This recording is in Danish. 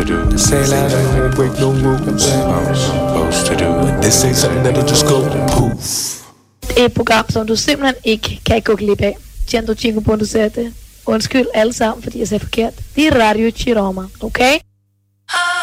They say life don't break no rules. When they say something that'll just go poof. Det er et program, som du simpelthen ikke kan gå glip af. 105.7. Undskyld alle sammen, fordi jeg sagde forkert. Det er Radio Chiroma, okay?